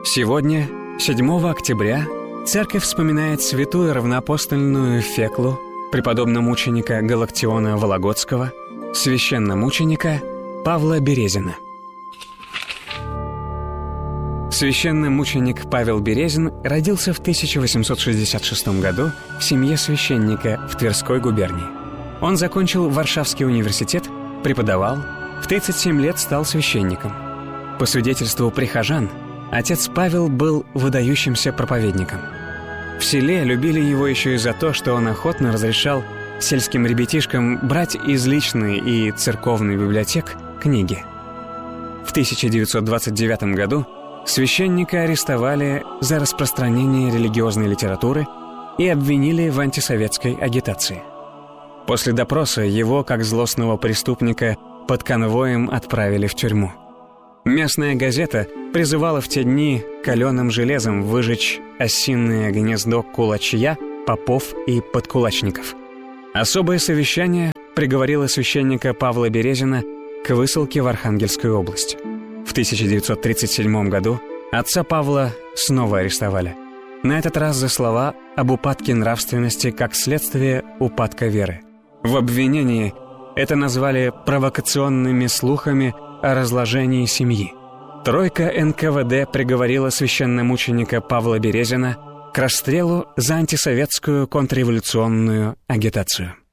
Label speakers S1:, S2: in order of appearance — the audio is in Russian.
S1: Сегодня, 7 октября, церковь вспоминает святую равноапостольную Феклу, преподобно-мученика Галактиона Вологодского, священномученика Павла Березина. Священномученик Павел Березин родился в 1866 году в семье священника в Тверской губернии. Он закончил Варшавский университет, преподавал, в 37 лет стал священником. По свидетельству прихожан, отец Павел был выдающимся проповедником. В селе любили его еще и за то, что он охотно разрешал сельским ребятишкам брать из личной и церковной библиотек книги. В 1929 году священника арестовали за распространение религиозной литературы и обвинили в антисоветской агитации. После допроса его, как злостного преступника, под конвоем отправили в тюрьму. Местная газета призывала в те дни каленым железом выжечь осиное гнездо кулачья, попов и подкулачников. Особое совещание приговорило священника Павла Березина к высылке в Архангельскую область. В 1937 году отца Павла снова арестовали. На этот раз за слова об упадке нравственности как следствие упадка веры. В обвинении это назвали провокационными слухами о разложении семьи. Тройка НКВД приговорила священномученика Павла Березина к расстрелу за антисоветскую контрреволюционную агитацию.